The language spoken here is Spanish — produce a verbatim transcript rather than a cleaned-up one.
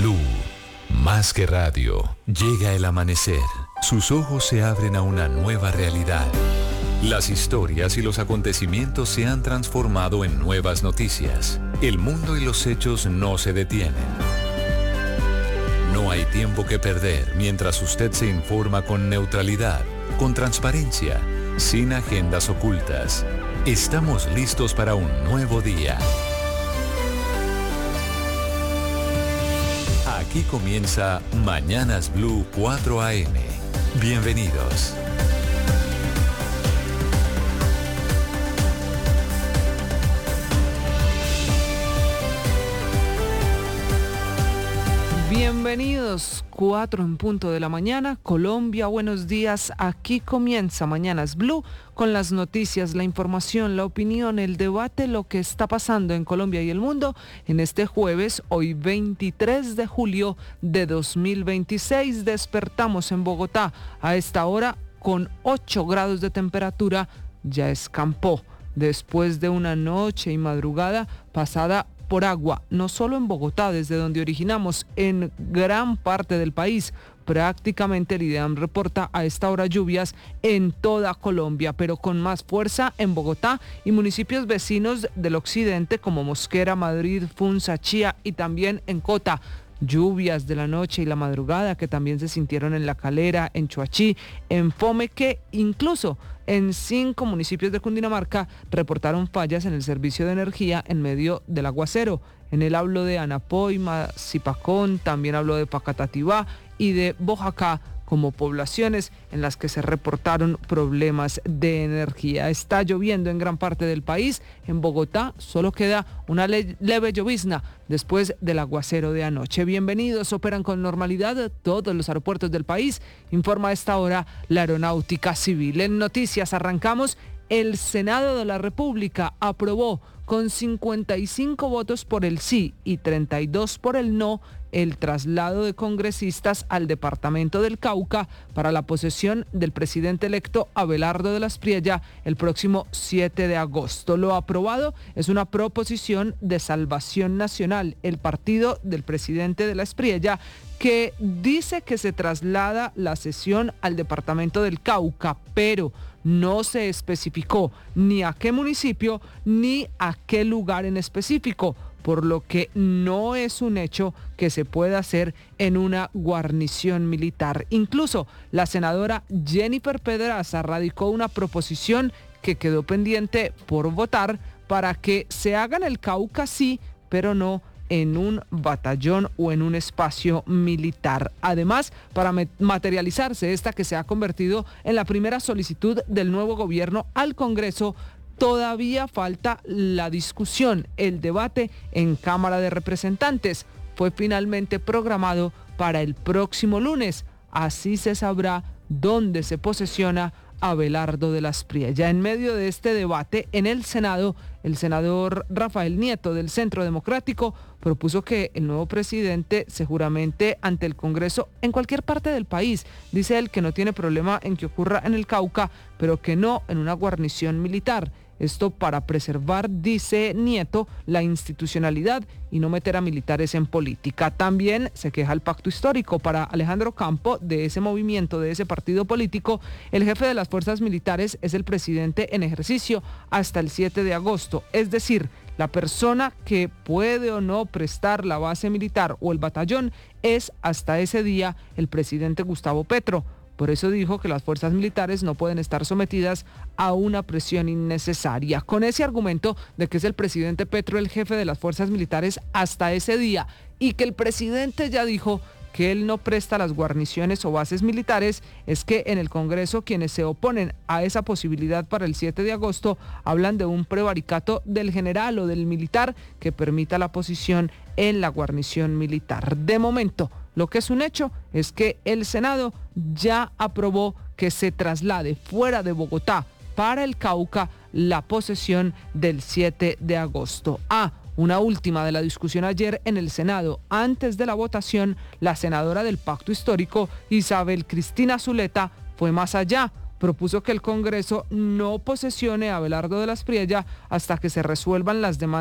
Blue, más que radio, llega el amanecer. Sus ojos se abren a una nueva realidad. Las historias y los acontecimientos se han transformado en nuevas noticias. El mundo y los hechos no se detienen. No hay tiempo que perder mientras usted se informa con neutralidad, con transparencia, sin agendas ocultas. Estamos listos para un nuevo día. Aquí comienza Mañanas Blue cuatro a eme. Bienvenidos. Bienvenidos, cuatro en punto de la mañana, Colombia, buenos días. Aquí comienza Mañanas Blue con las noticias, la información, la opinión, el debate, lo que está pasando en Colombia y el mundo en este jueves, hoy veintitrés de julio de dos mil veintiséis. Despertamos en Bogotá a esta hora con ocho grados de temperatura, ya escampó después de una noche y madrugada pasada por agua, no solo en Bogotá, desde donde originamos, en gran parte del país. Prácticamente el IDEAM reporta a esta hora lluvias en toda Colombia, pero con más fuerza en Bogotá y municipios vecinos del occidente como Mosquera, Madrid, Funza, Chía y también en Cota. Lluvias de la noche y la madrugada que también se sintieron en La Calera, en Choachí, en Fomeque, incluso en cinco municipios de Cundinamarca reportaron fallas en el servicio de energía en medio del aguacero. En él hablo de Anapoima, Zipacón, también hablo de Facatativá y de Bojacá como poblaciones en las que se reportaron problemas de energía. Está lloviendo en gran parte del país. En Bogotá solo queda una le- leve llovizna después del aguacero de anoche. Bienvenidos, operan con normalidad todos los aeropuertos del país, informa a esta hora la Aeronáutica Civil. En noticias arrancamos. El Senado de la República aprobó con cincuenta y cinco votos por el sí y treinta y dos por el no el traslado de congresistas al departamento del Cauca para la posesión del presidente electo Abelardo de la Espriella el próximo siete de agosto. Lo aprobado es una proposición de Salvación Nacional, el partido del presidente de la Espriella, que dice que se traslada la sesión al departamento del Cauca, pero no se especificó ni a qué municipio ni a qué lugar en específico, por lo que no es un hecho que se pueda hacer en una guarnición militar. Incluso la senadora Jennifer Pedraza radicó una proposición que quedó pendiente por votar para que se haga en el Cauca, sí, pero no en un batallón o en un espacio militar. Además, para materializarse esta que se ha convertido en la primera solicitud del nuevo gobierno al Congreso, todavía falta la discusión, el debate en Cámara de Representantes. Fue finalmente programado para el próximo lunes. Así se sabrá dónde se posesiona Abelardo de la Espriella. En medio de este debate en el Senado, el senador Rafael Nieto del Centro Democrático propuso que el nuevo presidente se juramente ante el Congreso en cualquier parte del país. Dice él que no tiene problema en que ocurra en el Cauca, pero que no en una guarnición militar. Esto para preservar, dice Nieto, la institucionalidad y no meter a militares en política. También se queja el pacto histórico. Para Alejandro Campo, de ese movimiento, de ese partido político, el jefe de las fuerzas militares es el presidente en ejercicio hasta el siete de agosto. Es decir, la persona que puede o no prestar la base militar o el batallón es hasta ese día el presidente Gustavo Petro. Por eso dijo que las fuerzas militares no pueden estar sometidas a una presión innecesaria. Con ese argumento de que es el presidente Petro el jefe de las fuerzas militares hasta ese día y que el presidente ya dijo que él no presta las guarniciones o bases militares, es que en el Congreso quienes se oponen a esa posibilidad para el siete de agosto hablan de un prevaricato del general o del militar que permita la posición en la guarnición militar. De momento, lo que es un hecho es que el Senado ya aprobó que se traslade fuera de Bogotá para el Cauca la posesión del siete de agosto. Ah, una última de la discusión ayer en el Senado. Antes de la votación, la senadora del Pacto Histórico, Isabel Cristina Zuleta, fue más allá. Propuso que el Congreso no posesione a Abelardo de la Espriella hasta que se resuelvan las demandas